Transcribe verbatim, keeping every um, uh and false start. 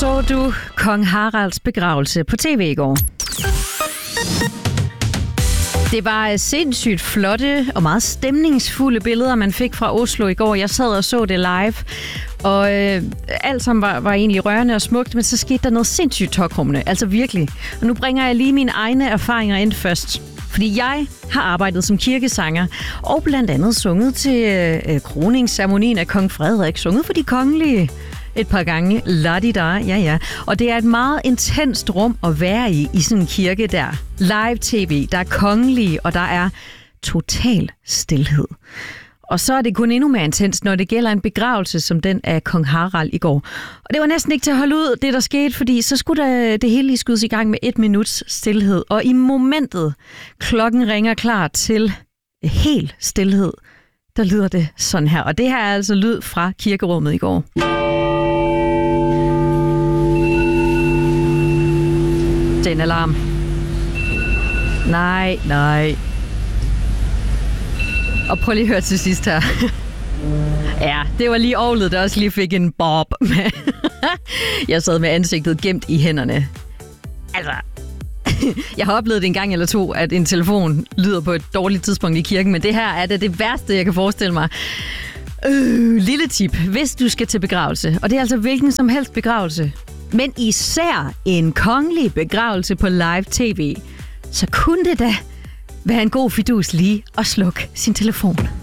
Så du kong Haralds begravelse på tv i går? Det var sindssygt flotte og meget stemningsfulde billeder, man fik fra Oslo i går. Jeg sad og så det live, og øh, alt sammen var, var egentlig rørende og smukt, men så skete der noget sindssygt tåkrummende. Altså virkelig. Og nu bringer jeg lige mine egne erfaringer ind først. Fordi jeg har arbejdet som kirkesanger, og blandt andet sunget til øh, kroningsceremonien af kong Frederik. Sunget for de kongelige et par gange. La-di-da, ja ja. Og det er et meget intenst rum at være i, i sådan en kirke der. Live-tv, der er kongelige, og der er total stilhed. Og så er det kun endnu mere intenst, når det gælder en begravelse som den af kong Harald i går. Og det var næsten ikke til at holde ud, det der skete, fordi så skulle der, det hele lige skydes i gang med et minuts stilhed. Og i momentet, klokken ringer klar til helt stilhed, der lyder det sådan her. Og det her er altså lyd fra kirkerummet i går. Det er en alarm. Nej, nej. Og prøv lige at høre til sidst her. Ja, det var lige orglet, der også lige fik en bob med. Jeg sad med ansigtet gemt i hænderne. Altså, jeg har oplevet det en gang eller to, at en telefon lyder på et dårligt tidspunkt i kirken, men det her er det, det værste, jeg kan forestille mig. Øh, lille tip, hvis du skal til begravelse, og det er altså hvilken som helst begravelse, men især en kongelig begravelse på live tv, så kunne det da være en god fidus lige at slukke sin telefon.